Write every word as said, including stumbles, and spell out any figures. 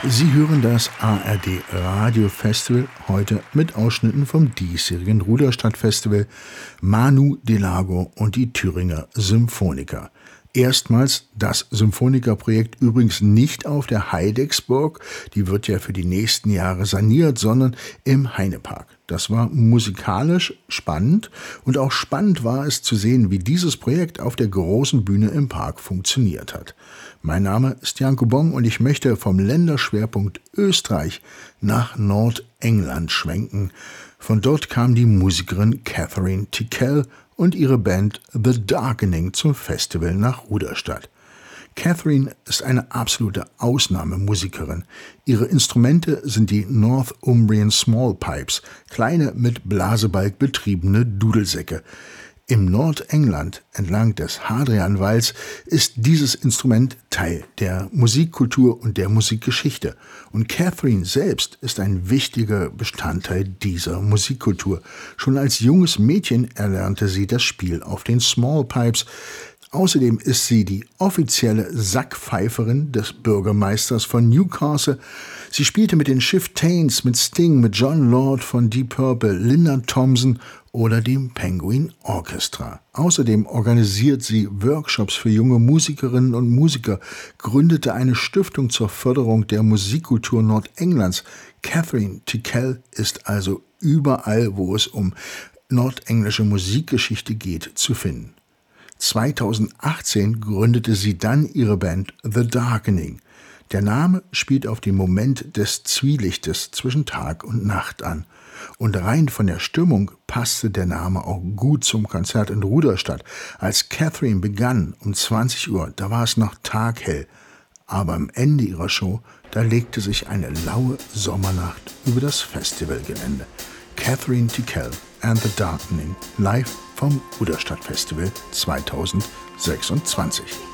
Sie hören das A R D Radio Festival, heute mit Ausschnitten vom diesjährigen Ruderstadt-Festival, Manu Delago und die Thüringer Symphoniker. Erstmals das Symphonikerprojekt übrigens nicht auf der Heidecksburg, die wird ja für die nächsten Jahre saniert, sondern im Heinepark. Das war musikalisch spannend und auch spannend war es zu sehen, wie dieses Projekt auf der großen Bühne im Park funktioniert hat. Mein Name ist Janko Bong und ich möchte vom Länderschwerpunkt Österreich nach Nordengland schwenken. Von dort kam die Musikerin Catherine Tickell und ihre Band The Darkening zum Festival nach Ruderstadt. Catherine ist eine absolute Ausnahmemusikerin. Ihre Instrumente sind die Northumbrian Small Pipes, kleine mit Blasebalg betriebene Dudelsäcke. Im Nordengland, entlang des Hadrianwalls, ist dieses Instrument Teil der Musikkultur und der Musikgeschichte. Und Catherine selbst ist ein wichtiger Bestandteil dieser Musikkultur. Schon als junges Mädchen erlernte sie das Spiel auf den Small Pipes. Außerdem ist sie die offizielle Sackpfeiferin des Bürgermeisters von Newcastle. Sie spielte mit den Chieftains, mit Sting, mit John Lord von Deep Purple, Linda Thompson oder dem Penguin Orchestra. Außerdem organisiert sie Workshops für junge Musikerinnen und Musiker, gründete eine Stiftung zur Förderung der Musikkultur Nordenglands. Catherine Tickell ist also überall, wo es um nordenglische Musikgeschichte geht, zu finden. zweitausendachtzehn gründete sie dann ihre Band The Darkening. Der Name spielt auf den Moment des Zwielichtes zwischen Tag und Nacht an. Und rein von der Stimmung passte der Name auch gut zum Konzert in Ruderstadt. Als Catherine begann um zwanzig Uhr, da war es noch taghell. Aber am Ende ihrer Show, da legte sich eine laue Sommernacht über das Festivalgelände. Catherine Tickell and The Darkening, live vom Ruderstadt Festival zweitausendsechsundzwanzig.